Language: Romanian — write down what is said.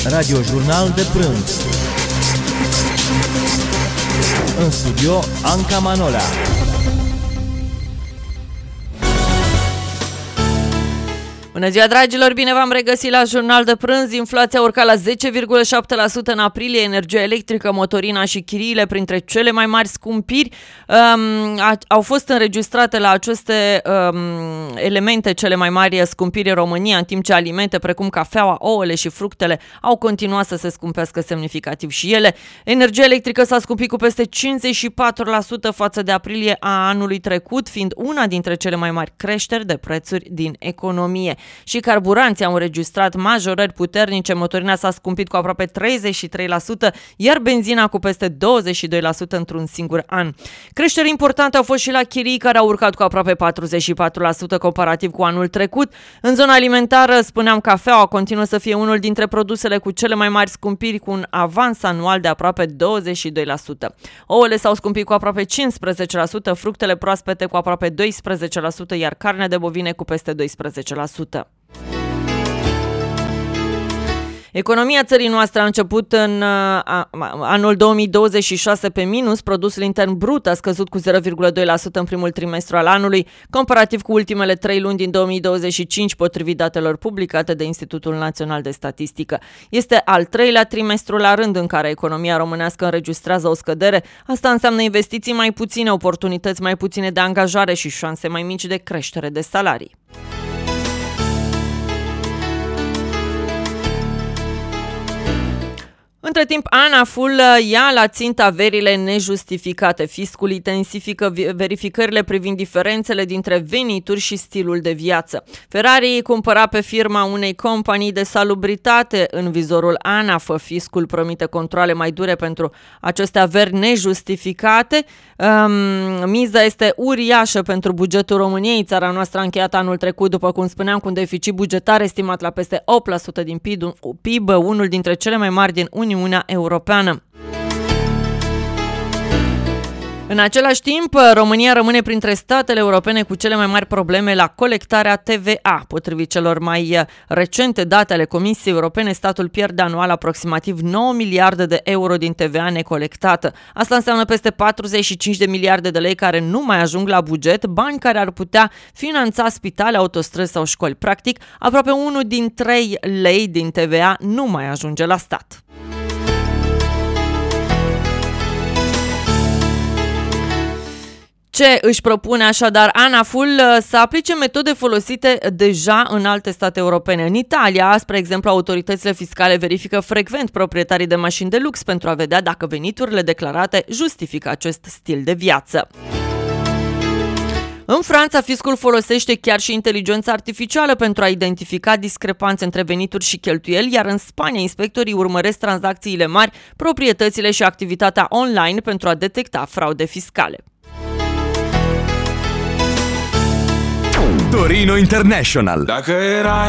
Radiojurnal de prânz. În studio, Anca Manola. Bună ziua, dragilor! Bine v-am regăsit la Jurnal de Prânz. Inflația urca la 10,7% în aprilie, energia electrică, motorina și chiriile printre cele mai mari scumpiri. Au fost înregistrate la aceste elemente cele mai mari scumpiri în România, în timp ce alimente precum cafeaua, ouăle și fructele au continuat să se scumpească semnificativ și ele. Energia electrică s-a scumpit cu peste 54% față de aprilie a anului trecut, fiind una dintre cele mai mari creșteri de prețuri din economie. Și carburanții au înregistrat majorări puternice, motorina s-a scumpit cu aproape 33%, iar benzina cu peste 22% într-un singur an. Creșteri importante au fost și la chirii, care au urcat cu aproape 44% comparativ cu anul trecut. În zona alimentară, spuneam, cafeaua continuă să fie unul dintre produsele cu cele mai mari scumpiri, cu un avans anual de aproape 22%. Ouăle s-au scumpit cu aproape 15%, fructele proaspete cu aproape 12%, iar carnea de bovine cu peste 12%. Economia țării noastre a început în anul 2026 pe minus. Produsul intern brut a scăzut cu 0,2% în primul trimestru al anului, comparativ cu ultimele 3 luni din 2025, potrivit datelor publicate de Institutul Național de Statistică. Este al 3-lea trimestru la rând în care economia românească înregistrează o scădere. Asta înseamnă investiții mai puține, oportunități mai puține de angajare și șanse mai mici de creștere de salarii. Între timp, ANAF-ul ia la țintă averile nejustificate. Fiscul intensifică verificările privind diferențele dintre venituri și stilul de viață. Ferrari cumpăra pe firma unei companii de salubritate în vizorul ANAF. Fiscul promite controale mai dure pentru aceste averi nejustificate. Miza este uriașă pentru bugetul României. Țara noastră a încheiat anul trecut, după cum spuneam, cu un deficit bugetar estimat la peste 8% din PIB, unul dintre cele mai mari din Uniunea Europeană. În același timp, România rămâne printre statele europene cu cele mai mari probleme la colectarea TVA. Potrivit celor mai recente date ale Comisiei Europene, statul pierde anual aproximativ 9 miliarde de euro din TVA necolectată. Asta înseamnă peste 45 de miliarde de lei care nu mai ajung la buget, bani care ar putea finanța spitale, autostrăzi sau școli. Practic, aproape 1 din 3 lei din TVA nu mai ajunge la stat. Ce își propune așadar ANAF-ul? Să aplice metode folosite deja în alte state europene. În Italia, spre exemplu, autoritățile fiscale verifică frecvent proprietarii de mașini de lux pentru a vedea dacă veniturile declarate justifică acest stil de viață. În Franța, fiscul folosește chiar și inteligența artificială pentru a identifica discrepanțe între venituri și cheltuieli, iar în Spania, inspectorii urmăresc tranzacțiile mari, proprietățile și activitatea online pentru a detecta fraude fiscale. Torino International. Dacă erai